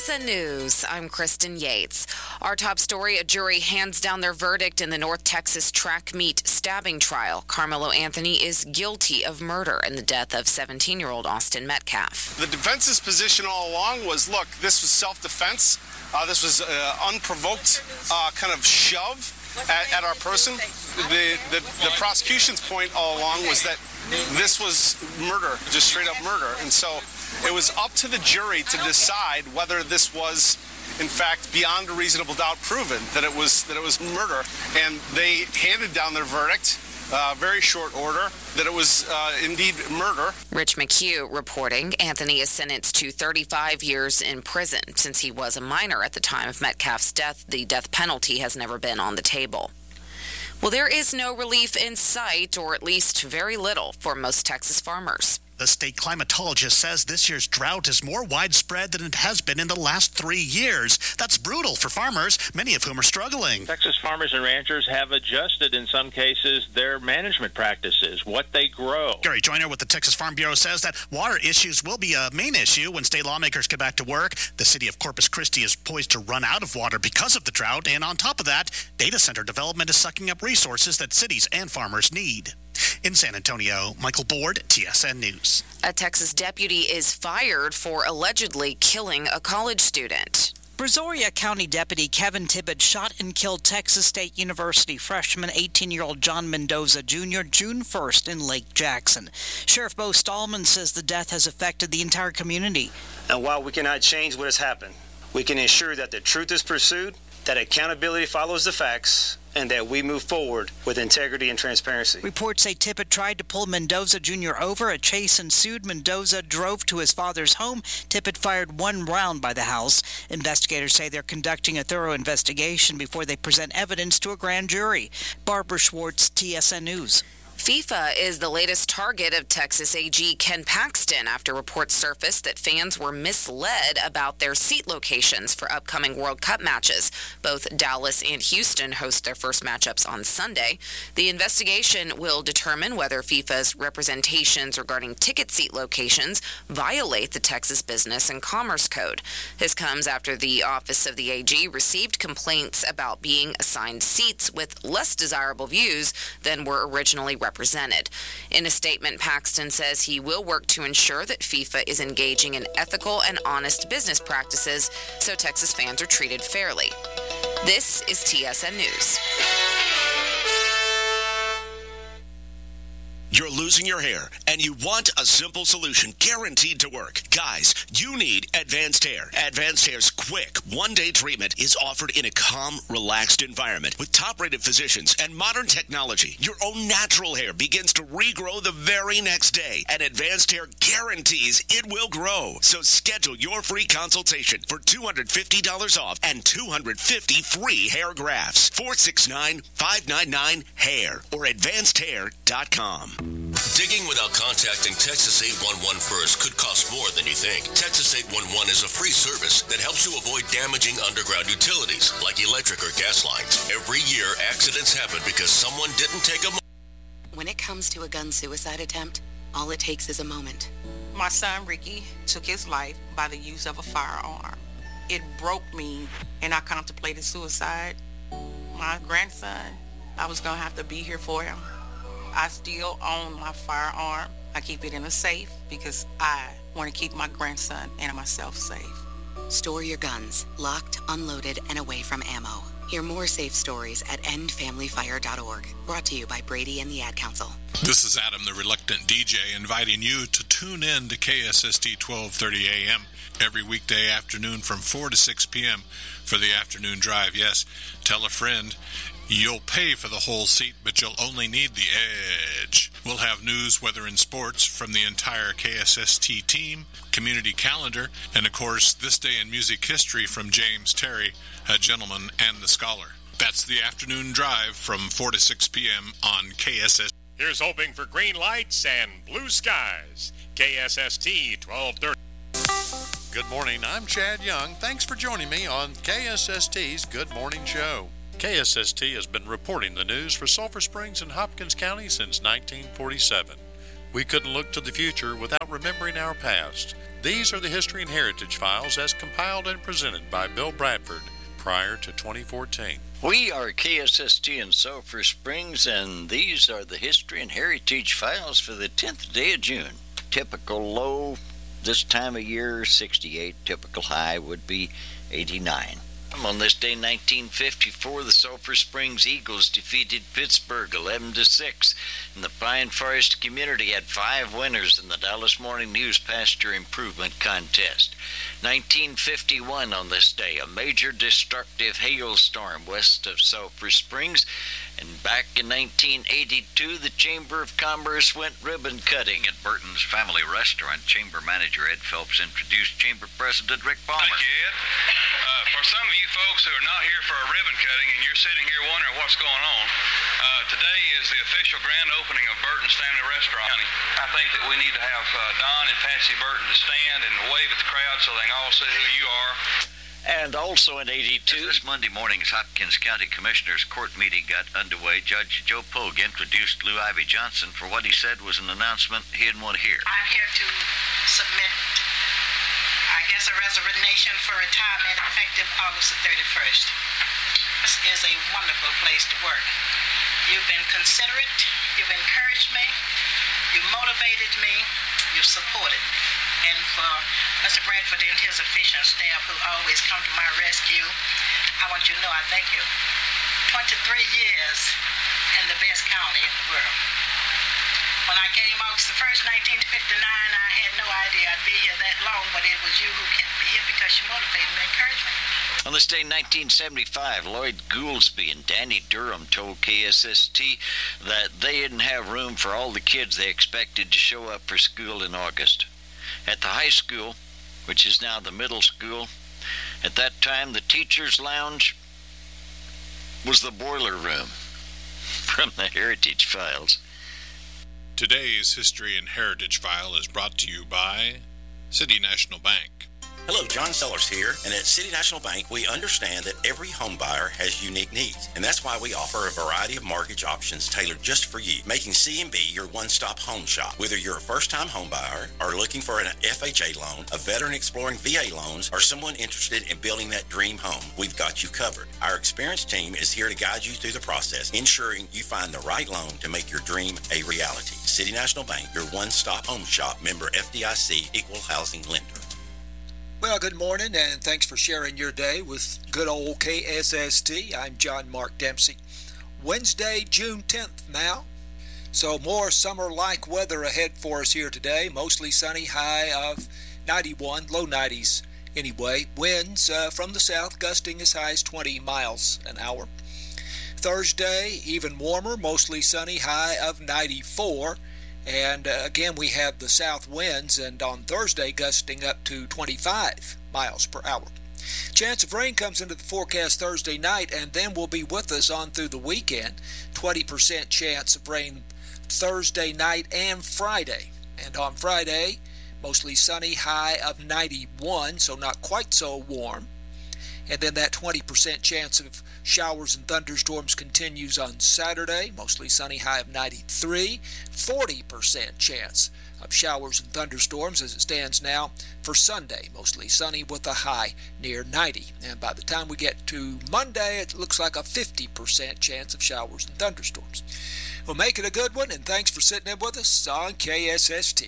TSN News, I'm Kristen Yates. Our top story, a jury hands down their verdict in the North Texas track meet stabbing trial. Carmelo Anthony is guilty of murder in the death of 17-year-old Austin Metcalf. The defense's position all along was, look, this was self-defense. This was unprovoked kind of shove at our person. The prosecution's point all along was that this was murder, just straight up murder. And so it was up to the jury to decide whether this was, in fact, beyond a reasonable doubt proven that it was murder. And they handed down their verdict, very short order, that it was indeed murder. Rich McHugh reporting Anthony is sentenced to 35 years in prison. Since he was a minor at the time of Metcalf's death, the death penalty has never been on the table. Well, there is no relief in sight, or at least very little, for most Texas farmers. The state climatologist says this year's drought is more widespread than it has been in the last 3 years. That's brutal for farmers, many of whom are struggling. Texas farmers and ranchers have adjusted, in some cases, their management practices, what they grow. Gary Joyner with the Texas Farm Bureau says that water issues will be a main issue when state lawmakers get back to work. The city of Corpus Christi is poised to run out of water because of the drought, and on top of that, data center development is sucking up resources that cities and farmers need. In San Antonio, Michael Board, TSN News. A Texas deputy is fired for allegedly killing a college student. Brazoria County Deputy Kevin Tibbett shot and killed Texas State University freshman 18-year-old John Mendoza Jr. June 1st in Lake Jackson. Sheriff Bo Stallman says the death has affected the entire community. And while we cannot change what has happened, we can ensure that the truth is pursued, that accountability follows the facts, and that we move forward with integrity and transparency. Reports say Tippett tried to pull Mendoza Jr. over. A chase ensued. Mendoza drove to his father's home. Tippett fired one round by the house. Investigators say they're conducting a thorough investigation before they present evidence to a grand jury. Barbara Schwartz, TSN News. FIFA is the latest target of Texas AG Ken Paxton after reports surfaced that fans were misled about their seat locations for upcoming World Cup matches. Both Dallas and Houston host their first matchups on Sunday. The investigation will determine whether FIFA's representations regarding ticket seat locations violate the Texas Business and Commerce Code. This comes after the Office of the AG received complaints about being assigned seats with less desirable views than were originally represented. In a statement, Paxton says he will work to ensure that FIFA is engaging in ethical and honest business practices so Texas fans are treated fairly. This is TSN News. You're losing your hair, and you want a simple solution guaranteed to work. Guys, you need Advanced Hair. Advanced Hair's quick, one-day treatment is offered in a calm, relaxed environment with top-rated physicians and modern technology. Your own natural hair begins to regrow the very next day, and Advanced Hair guarantees it will grow. So schedule your free consultation for $250 off and 250 free hair grafts. 469-599-HAIR or advancedhair.com. Digging without contacting Texas 811 first could cost more than you think. Texas 811 is a free service that helps you avoid damaging underground utilities like electric or gas lines. Every year, accidents happen because someone didn't take a moment. When it comes to a gun suicide attempt, all it takes is a moment. My son, Ricky, took his life by the use of a firearm. It broke me, and I contemplated suicide. My grandson, I was going to have to be here for him. I still own my firearm. I keep it in a safe because I want to keep my grandson and myself safe. Store your guns, locked, unloaded, and away from ammo. Hear more safe stories at endfamilyfire.org. Brought to you by Brady and the Ad Council. This is Adam, the Reluctant DJ, inviting you to tune in to KSST 1230 AM every weekday afternoon from 4 to 6 p.m. for the afternoon drive. Yes, tell a friend. You'll pay for the whole seat, but you'll only need the edge. We'll have news, weather, and sports from the entire KSST team, community calendar, and, of course, This Day in Music History from James Terry, a gentleman and the scholar. That's the afternoon drive from 4 to 6 p.m. on KSST. Here's hoping for green lights and blue skies. KSST 1230. Good morning, I'm Chad Young. Thanks for joining me on KSST's Good Morning Show. KSST has been reporting the news for Sulphur Springs and Hopkins County since 1947. We couldn't look to the future without remembering our past. These are the History and Heritage Files as compiled and presented by Bill Bradford prior to 2014. We are KSST in Sulphur Springs, and these are the History and Heritage Files for the 10th day of June. Typical low this time of year, 68. Typical high would be 89. On this day, 1954, the Sulphur Springs Eagles defeated Pittsburgh 11-6, and the Pine Forest community had 5 winners in the Dallas Morning News Pasture Improvement Contest. 1951, on this day, a major destructive hailstorm west of Sulphur Springs, and back in 1982, the Chamber of Commerce went ribbon cutting. At Burton's Family Restaurant, Chamber Manager Ed Phelps introduced Chamber President Rick Palmer. Thank you, Ed. For some of you folks who are not here for a ribbon cutting and you're sitting here wondering what's going on, today is the official grand opening of Burton's Family Restaurant. I think that we need to have Don and Patsy Burton to stand and wave at the crowd so they can all see who you are. And also in 82. This Monday morning's Hopkins County Commissioners Court meeting got underway. Judge Joe Pogue introduced Lou Ivy Johnson for what he said was an announcement he didn't want to hear. I'm here to submit, a resignation for retirement effective August the 31st. This is a wonderful place to work. You've been considerate, you've encouraged me, you've motivated me, you've supported me. And for Mr. Bradford and his efficient staff who always come to my rescue, I want you to know I thank you. 23 years in the best county in the world. When I came August the 1st, 1959, I had no idea I'd be here that long, but it was you who kept me here because you motivated me and encouraged me. On this day, 1975, Lloyd Goolsby and Danny Durham told KSST that they didn't have room for all the kids they expected to show up for school in August. At the high school, which is now the middle school, at that time the teacher's lounge was the boiler room. From the Heritage Files. Today's History and Heritage File is brought to you by City National Bank. Hello, John Sellers here, and at City National Bank, we understand that every home buyer has unique needs, and that's why we offer a variety of mortgage options tailored just for you, making C&B your one-stop home shop. Whether you're a first-time home buyer or looking for an FHA loan, a veteran exploring VA loans, or someone interested in building that dream home, we've got you covered. Our experienced team is here to guide you through the process, ensuring you find the right loan to make your dream a reality. City National Bank, your one-stop home shop, member FDIC, equal housing lender. Well, good morning, and thanks for sharing your day with good old KSST. I'm John Mark Dempsey. Wednesday, June 10th now. So more summer-like weather ahead for us here today. Mostly sunny, high of 91, low 90s anyway. Winds from the south gusting as high as 20 miles an hour. Thursday, even warmer, mostly sunny, high of 94. And again, we have the south winds, and on Thursday, gusting up to 25 miles per hour. Chance of rain comes into the forecast Thursday night, and then will be with us on through the weekend. 20% chance of rain Thursday night and Friday. And on Friday, mostly sunny, high of 91, so not quite so warm. And then that 20% chance of showers and thunderstorms continues on Saturday, mostly sunny, high of 93. 40% chance of showers and thunderstorms as it stands now for Sunday, mostly sunny with a high near 90. And by the time we get to Monday, it looks like a 50% chance of showers and thunderstorms. Well, make it a good one, and thanks for sitting in with us on KSST.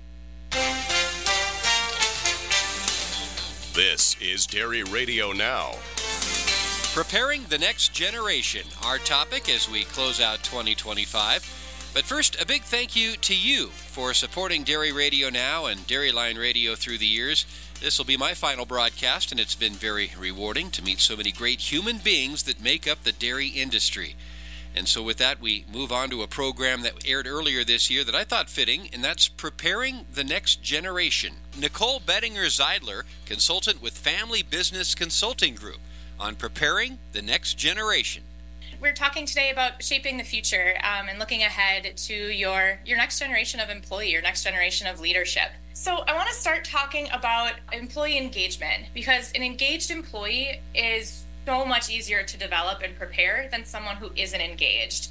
This is Dairy Radio Now. Preparing the next generation, our topic as we close out 2025. But first, a big thank you to you for supporting Dairy Radio Now and Dairy Line Radio through the years. This will be my final broadcast, and it's been very rewarding to meet so many great human beings that make up the dairy industry. And so with that, we move on to a program that aired earlier this year that I thought fitting, and that's Preparing the Next Generation. Nicole Bettinger-Zeidler, consultant with Family Business Consulting Group, on Preparing the Next Generation. We're talking today about shaping the future and looking ahead to your next generation of employee, your next generation of leadership. So I want to start talking about employee engagement, because an engaged employee is so much easier to develop and prepare than someone who isn't engaged.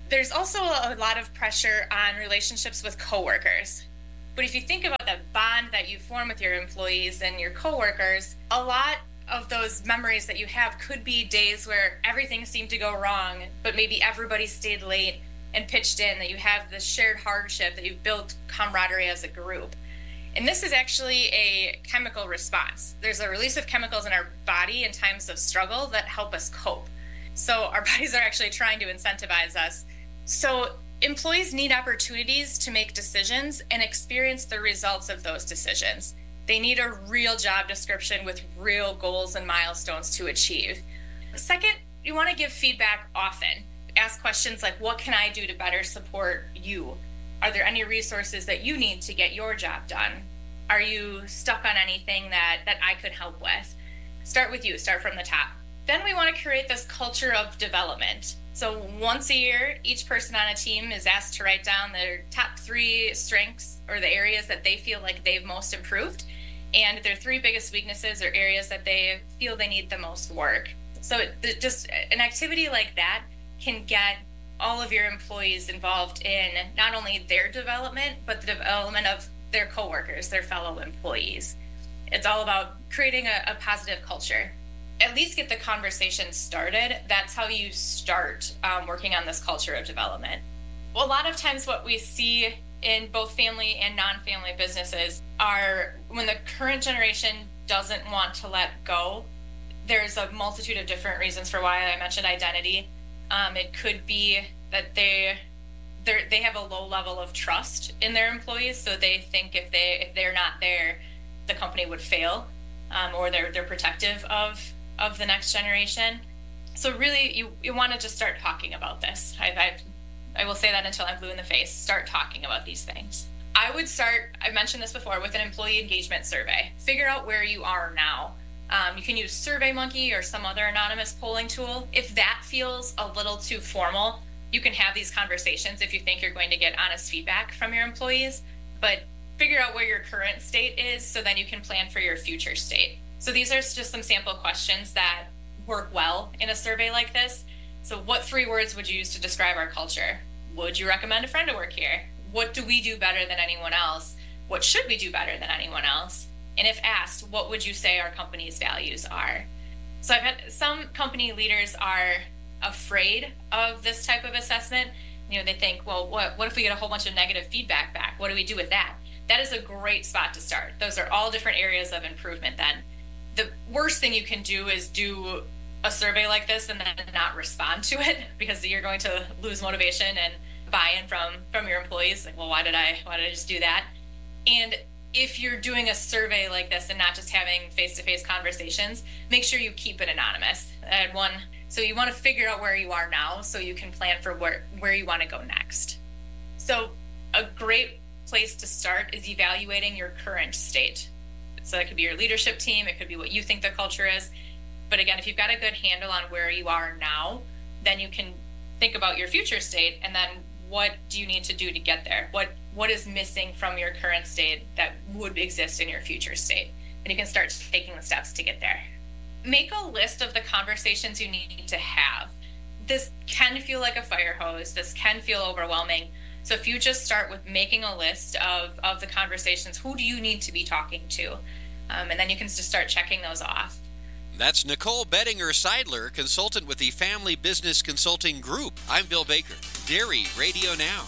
There's also a lot of pressure on relationships with coworkers. But if you think about the bond that you form with your employees and your coworkers, a lot of those memories that you have could be days where everything seemed to go wrong, but maybe everybody stayed late and pitched in, that you have this shared hardship, that you've built camaraderie as a group. And this is actually a chemical response. There's a release of chemicals in our body in times of struggle that help us cope. So our bodies are actually trying to incentivize us. So employees need opportunities to make decisions and experience the results of those decisions. They need a real job description with real goals and milestones to achieve. Second, you want to give feedback often. Ask questions like, what can I do to better support you? Are there any resources that you need to get your job done? Are you stuck on anything that I could help with? Start with you, start from the top. Then we want to create this culture of development. So once a year, each person on a team is asked to write down their top 3 strengths or the areas that they feel like they've most improved, and their 3 biggest weaknesses or areas that they feel they need the most work. So just an activity like that can get all of your employees involved in not only their development, but the development of their coworkers, their fellow employees. It's all about creating a positive culture. At least get the conversation started. That's how you start working on this culture of development. Well, a lot of times what we see in both family and non-family businesses are when the current generation doesn't want to let go. There's a multitude of different reasons for why I mentioned identity. It could be that they have a low level of trust in their employees, so they think if they're not there, the company would fail, or they're protective of the next generation. So really, you want to just start talking about this. I will say that until I'm blue in the face. Start talking about these things. I would start, I mentioned this before, with an employee engagement survey. Figure out where you are now. You can use SurveyMonkey or some other anonymous polling tool. If that feels a little too formal, you can have these conversations if you think you're going to get honest feedback from your employees. But figure out where your current state is so then you can plan for your future state. So these are just some sample questions that work well in a survey like this. So what 3 words would you use to describe our culture? Would you recommend a friend to work here? What do we do better than anyone else? What should we do better than anyone else? And if asked, what would you say our company's values are? So I've had some company leaders are afraid of this type of assessment. You know, they think, well, what if we get a whole bunch of negative feedback back? What do we do with that? That is a great spot to start. Those are all different areas of improvement then. The worst thing you can do is do a survey like this and then not respond to it, because you're going to lose motivation and buy-in from your employees. Like, well, why did I just do that? And if you're doing a survey like this and not just having face-to-face conversations, make sure you keep it anonymous. I had one. So you want to figure out where you are now so you can plan for where you want to go next. So a great place to start is evaluating your current state. So that could be your leadership team. It could be what you think the culture is. But again, if you've got a good handle on where you are now, then you can think about your future state and then what do you need to do to get there? What is missing from your current state that would exist in your future state? And you can start taking the steps to get there. Make a list of the conversations you need to have. This can feel like a fire hose. This can feel overwhelming. So if you just start with making a list of the conversations, who do you need to be talking to? And then you can just start checking those off. That's Nicole Bettinger-Seidler, consultant with the Family Business Consulting Group. I'm Bill Baker. Dairy Radio Now.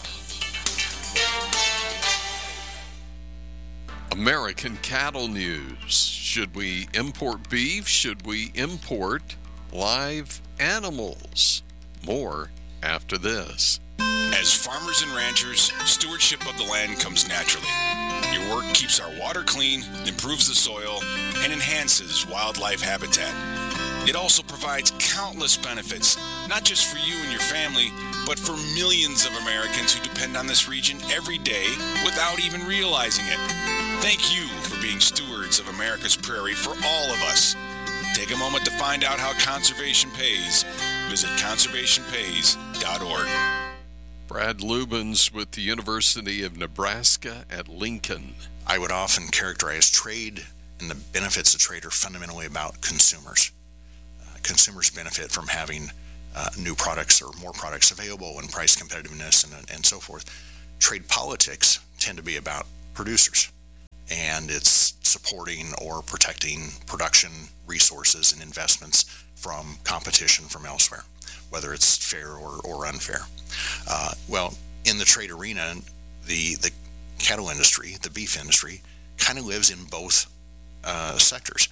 American cattle news. Should we import beef? Should we import live animals? More after this. As farmers and ranchers, stewardship of the land comes naturally. Your work keeps our water clean, improves the soil, and enhances wildlife habitat. It also provides countless benefits, not just for you and your family, but for millions of Americans who depend on this region every day without even realizing it. Thank you for being stewards of America's prairie for all of us. Take a moment to find out how conservation pays. Visit conservationpays.org. Brad Lubens with the University of Nebraska at Lincoln. I would often characterize trade and the benefits of trade are fundamentally about consumers. Consumers benefit from having new products or more products available and price competitiveness and so forth. Trade politics tend to be about producers, and it's supporting or protecting production resources and investments from competition from elsewhere, whether it's fair or unfair. Well, in the trade arena, the cattle industry, the beef industry, kind of lives in both sectors.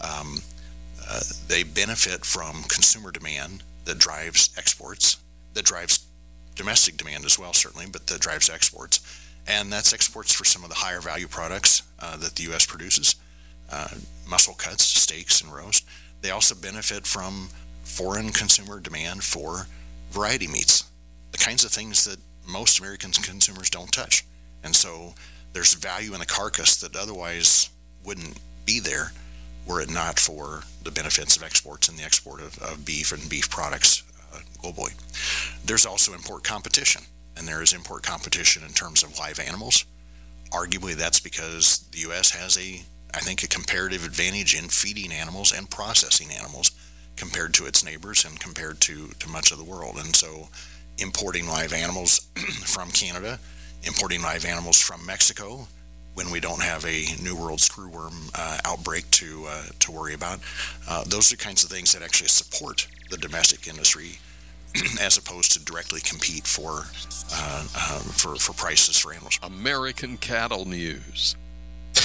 They benefit from consumer demand that drives exports, that drives domestic demand as well, certainly, but that drives exports. And that's exports for some of the higher value products that the U.S. produces, muscle cuts, steaks, and roast. They also benefit from foreign consumer demand for variety meats, the kinds of things that most American consumers don't touch. And so there's value in the carcass that otherwise wouldn't be there were it not for the benefits of exports and the export of beef and beef products globally. There's also import competition, and there is import competition in terms of live animals. Arguably, that's because the U.S. has I think a comparative advantage in feeding animals and processing animals compared to its neighbors and compared to much of the world. And so importing live animals from Canada, importing live animals from Mexico, when we don't have a New World screwworm outbreak to worry about. Those are the kinds of things that actually support the domestic industry as opposed to directly compete for prices for animals. American Cattle News.